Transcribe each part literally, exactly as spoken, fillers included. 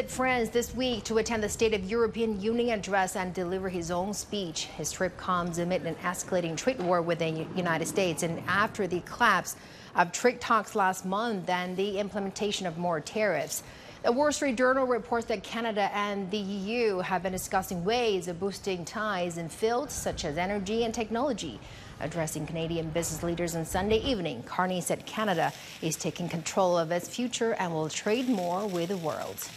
visit France this week to attend the State of European Union address and deliver his own speech. His trip comes amid an escalating trade war with the United States and after the collapse of trade talks last month and the implementation of more tariffs. The Wall Street Journal reports that Canada and the E U have been discussing ways of boosting ties in fields such as energy and technology. Addressing Canadian business leaders on Sunday evening, Carney said Canada is taking control of its future and will trade more with the world.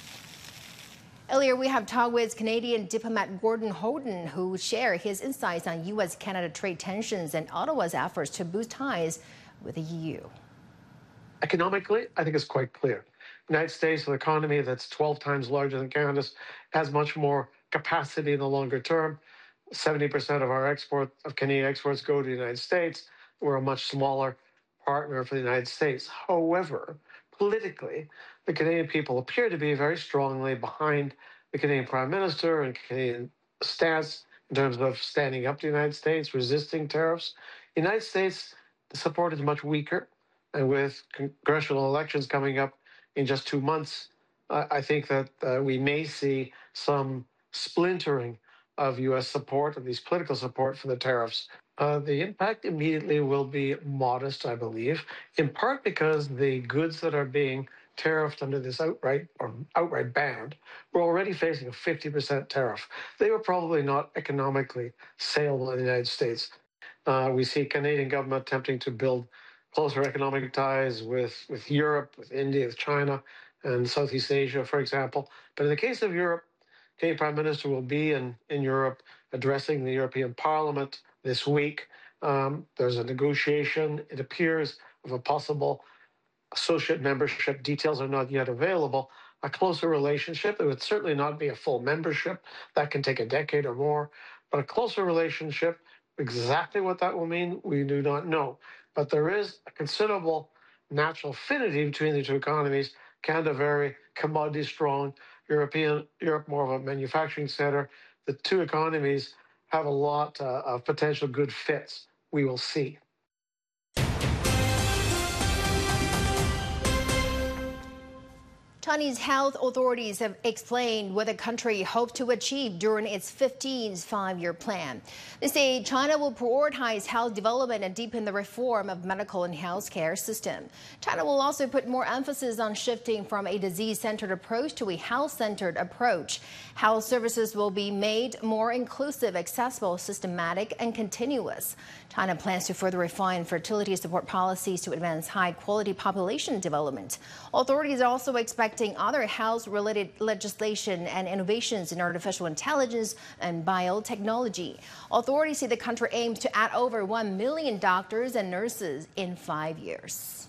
Earlier, we have talked with Canadian diplomat Gordon Houghton, who shared his insights on U S Canada trade tensions and Ottawa's efforts to boost ties with the E U. Economically, I think it's quite clear. The United States, an economy that's twelve times larger than Canada's, has much more capacity in the longer term. seventy percent of our export, of Canadian exports go to the United States. We're a much smaller partner for the United States. However, politically, the Canadian people appear to be very strongly behind the Canadian Prime Minister and Canadian stance in terms of standing up to the United States, resisting tariffs. The United States, the support is much weaker. And with congressional elections coming up in just two months, uh, I think that uh, we may see some splintering of U S support, of these political support for the tariffs. Uh, the impact immediately will be modest, I believe, in part because the goods that are being tariffed under this outright or outright banned were already facing a fifty percent tariff. They were probably not economically saleable in the United States. Uh, we see Canadian government attempting to build closer economic ties with, with Europe, with India, with China, and Southeast Asia, for example. But in the case of Europe, Canadian Prime Minister will be in, in Europe addressing the European Parliament this week. Um, there's a negotiation, it appears, of a possible associate membership. Details are not yet available. A closer relationship. It would certainly not be a full membership. That can take a decade or more. But a closer relationship, exactly what that will mean, we do not know. But there is a considerable natural affinity between the two economies. Canada very commodity strong, European Europe more of a manufacturing center. The two economies have a lot uh, of potential good fits. We will see. Chinese health authorities have explained what the country hopes to achieve during its fifteenth five-year plan. They say China will prioritize health development and deepen the reform of medical and healthcare system. China will also put more emphasis on shifting from a disease-centered approach to a health-centered approach. Health services will be made more inclusive, accessible, systematic, and continuous. China plans to further refine fertility support policies to advance high-quality population development. Authorities also expect other health-related legislation and innovations in artificial intelligence and biotechnology. Authorities say the country aims to add over one million doctors and nurses in five years.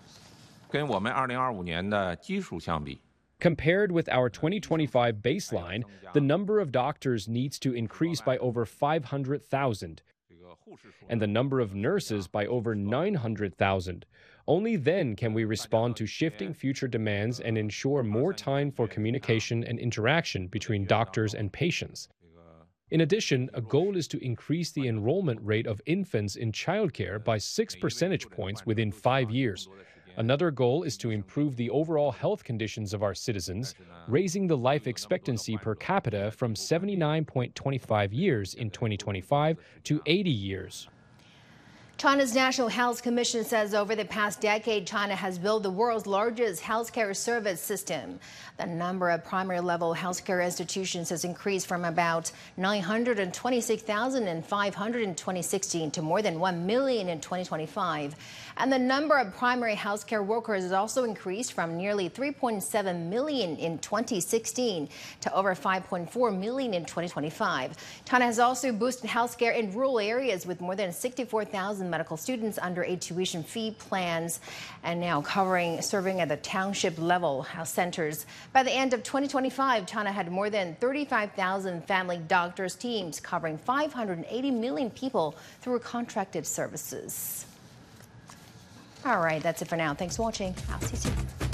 Compared with our twenty twenty-five baseline, the number of doctors needs to increase by over five hundred thousand, and the number of nurses by over nine hundred thousand. Only then can we respond to shifting future demands and ensure more time for communication and interaction between doctors and patients. In addition, a goal is to increase the enrollment rate of infants in childcare by six percentage points within five years. Another goal is to improve the overall health conditions of our citizens, raising the life expectancy per capita from seventy-nine point two five years in twenty twenty-five to eighty years. China's National Health Commission says over the past decade, China has built the world's largest healthcare service system. The number of primary-level healthcare institutions has increased from about nine hundred twenty-six thousand five hundred in twenty sixteen to more than one million in twenty twenty-five. And the number of primary healthcare workers has also increased from nearly three point seven million in twenty sixteen to over five point four million in twenty twenty-five. China has also boosted healthcare in rural areas with more than sixty-four thousand medical students under a tuition fee plans and now covering serving at the township level health centers. By the end of twenty twenty-five, China had more than thirty-five thousand family doctors teams covering five hundred eighty million people through contracted services. All right, that's it for now. Thanks for watching. I'll see you soon.